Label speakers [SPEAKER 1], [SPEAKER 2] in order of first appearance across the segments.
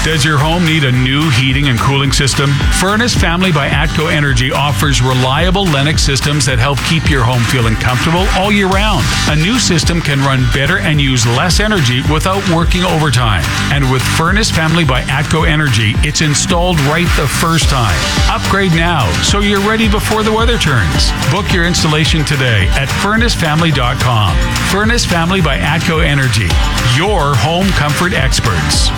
[SPEAKER 1] Does your home need a new heating and cooling system? Furnace Family by ATCO Energy offers reliable Lennox systems that help keep your home feeling comfortable all year round. A new system can run better and use less energy without working overtime. And with Furnace Family by ATCO Energy, it's installed right the first time. Upgrade now so you're ready before the weather turns. Book your installation today at furnacefamily.com. Furnace Family by ATCO Energy, your home comfort experts.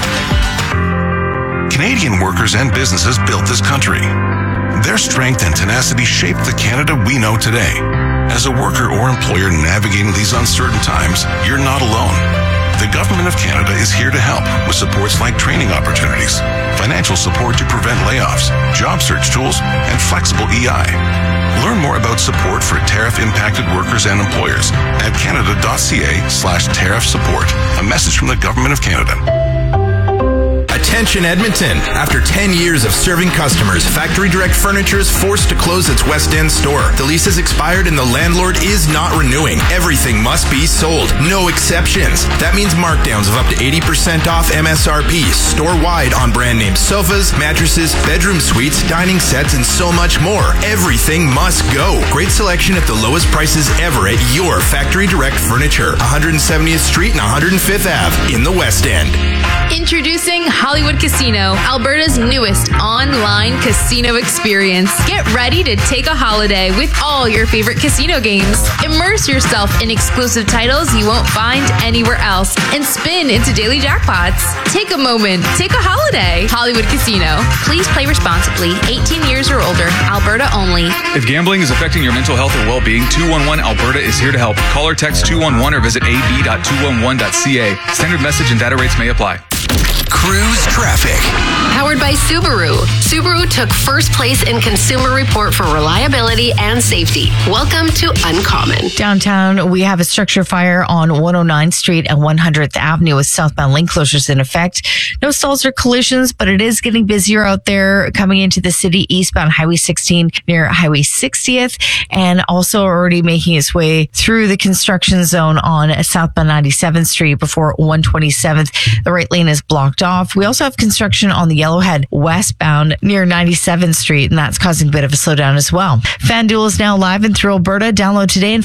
[SPEAKER 2] Canadian workers and businesses built this country. Their strength and tenacity shaped the Canada we know today. As a worker or employer navigating these uncertain times, you're not alone. The Government of Canada is here to help with supports like training opportunities, financial support to prevent layoffs, job search tools, and flexible EI. Learn more about support for tariff-impacted workers and employers at canada.ca/tariff support. A message from the Government of Canada.
[SPEAKER 3] Attention Edmonton. After 10 years of serving customers, Factory Direct Furniture is forced to close its West End store. The lease has expired and the landlord is not renewing. Everything must be sold. No exceptions. That means markdowns of up to 80% off MSRP store-wide on brand name sofas, mattresses, bedroom suites, dining sets, and so much more. Everything must go. Great selection at the lowest prices ever at your Factory Direct Furniture. 170th Street and 105th Ave in the West End.
[SPEAKER 4] Introducing Hollywood Casino, Alberta's newest online casino experience. Get ready to take a holiday with all your favorite casino games. Immerse yourself in exclusive titles you won't find anywhere else and spin into daily jackpots. Take a moment. Take a holiday. Hollywood Casino. Please play responsibly. 18 years or older. Alberta only.
[SPEAKER 5] If gambling is affecting your mental health or well-being, 211 Alberta is here to help. Call or text 211 or visit ab.211.ca. Standard message and data rates may apply.
[SPEAKER 6] Cruise traffic.
[SPEAKER 7] Powered by Subaru. Subaru took first place in Consumer Report for reliability and safety. Welcome to Uncommon.
[SPEAKER 8] Downtown, we have a structure fire on 109th Street and 100th Avenue with southbound lane closures in effect. No stalls or collisions, but it is getting busier out there coming into the city eastbound Highway 16 near Highway 60th, and also already making its way through the construction zone on southbound 97th Street before 127th. The right lane is blocked off. We also have construction on the Yellowhead westbound near 97th Street, and that's causing a bit of a slowdown as well. FanDuel is now live and through Alberta. Download today and